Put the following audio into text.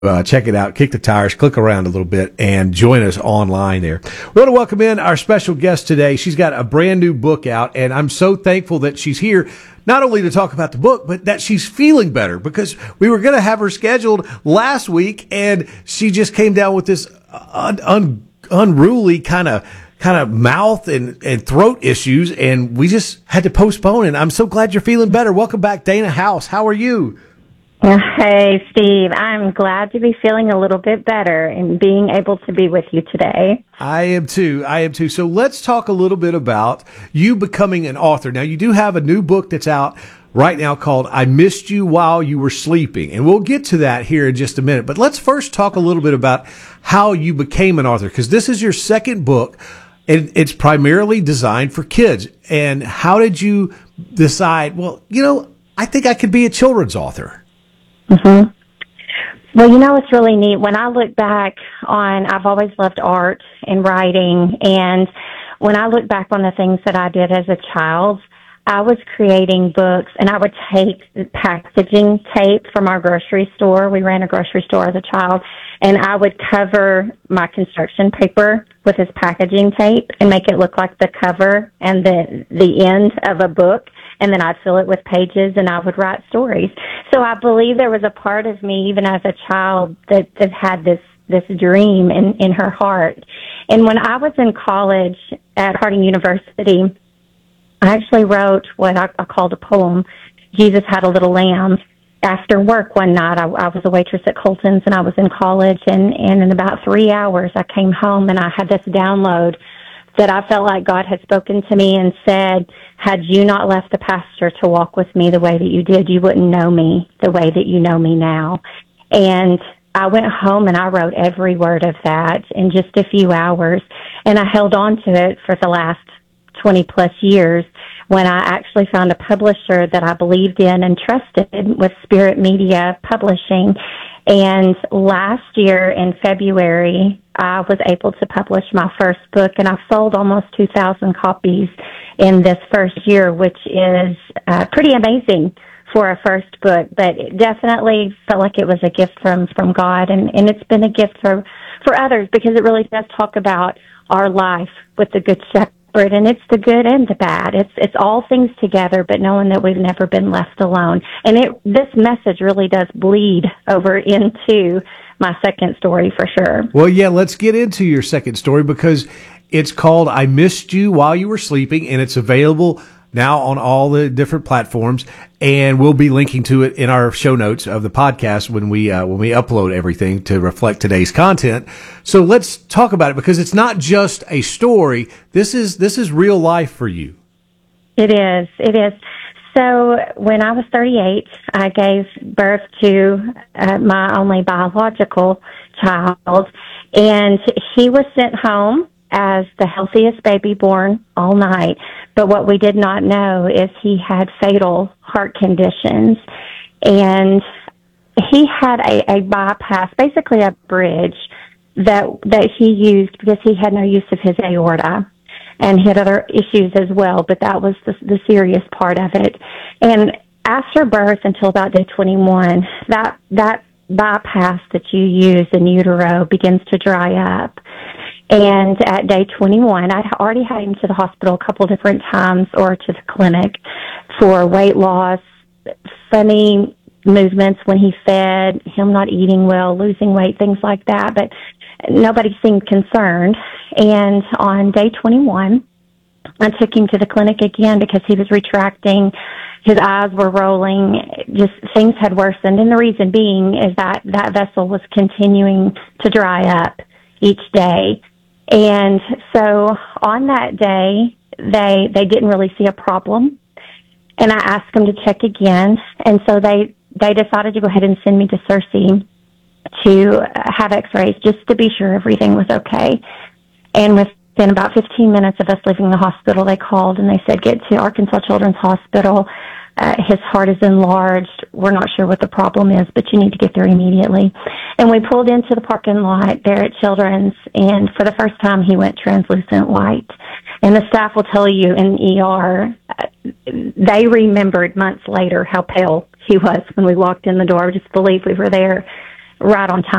check it out, kick the tires, click around a little bit, and join us online there. We want to welcome in our special guest today. She's got a brand new book out, and I'm so thankful that she's here, not only to talk about the book, but that she's feeling better, because we were going to have her scheduled last week, and she just came down with this unruly kind of mouth and throat issues, and we just had to postpone it. I'm so glad you're feeling better. Welcome back, Dana House. How are you? Hey, Steve. I'm glad to be feeling a little bit better and being able to be with you today. I am too. So let's talk a little bit about you becoming an author. Now, you do have a new book that's out right now called I Missed You While You Were Sleeping, and we'll get to that here in just a minute. But let's first talk a little bit about how you became an author, because this is your second book, and it's primarily designed for kids. And how did you decide, well, I think I could be a children's author? Mm-hmm. Well, it's really neat. When I look back I've always loved art and writing, and when I look back on the things that I did as a child, I was creating books, and I would take the packaging tape from our grocery store. We ran a grocery store as a child, and I would cover my construction paper with this packaging tape and make it look like the cover and the end of a book. And then I'd fill it with pages, and I would write stories. So I believe there was a part of me, even as a child, that had this dream in her heart. And when I was in college at Harding University, I actually wrote what I called a poem, Jesus Had a Little Lamb. After work one night, I was a waitress at Colton's, and I was in college, and in about 3 hours, I came home, and I had this download that I felt like God had spoken to me and said, had you not left the pastor to walk with me the way that you did, you wouldn't know me the way that you know me now. And I went home and I wrote every word of that in just a few hours, and I held on to it for the last 20 plus years when I actually found a publisher that I believed in and trusted with Spirit Media Publishing. And last year in February, I was able to publish my first book, and I've sold almost 2,000 copies in this first year, which is pretty amazing for a first book, but it definitely felt like it was a gift from God, and it's been a gift for others, because it really does talk about our life with the Good Shepherd, and it's the good and the bad. It's all things together, but knowing that we've never been left alone. And this message really does bleed over into my second story for sure. Well, yeah, let's get into your second story, because it's called I Missed You While You Were Sleeping, and it's available now on all the different platforms, and we'll be linking to it in our show notes of the podcast when we upload everything to reflect today's content. So let's talk about it, because it's not just a story. This is real life for you. It is. So when I was 38, I gave birth to my only biological child, and he was sent home as the healthiest baby born all night. But what we did not know is he had fatal heart conditions, and he had a bypass, basically a bridge that he used because he had no use of his aorta, and he had other issues as well, but that was the serious part of it. And after birth until about day 21, that bypass that you use in utero begins to dry up. And at day 21, I'd already had him to the hospital a couple different times, or to the clinic, for weight loss, funny movements when he fed, him not eating well, losing weight, things like that. But nobody seemed concerned. And on day 21, I took him to the clinic again because he was retracting. His eyes were rolling. Just things had worsened. And the reason being is that vessel was continuing to dry up each day. And so on that day, they didn't really see a problem. And I asked them to check again. And so they decided to go ahead and send me to Searcy to have x-rays just to be sure everything was okay. And within about 15 minutes of us leaving the hospital, they called and they said, get to Arkansas Children's Hospital. His heart is enlarged. We're not sure what the problem is, but you need to get there immediately. And we pulled into the parking lot there at Children's, and for the first time, he went translucent white. And the staff will tell you in ER, they remembered months later how pale he was when we walked in the door. Just believe we were there. right on time.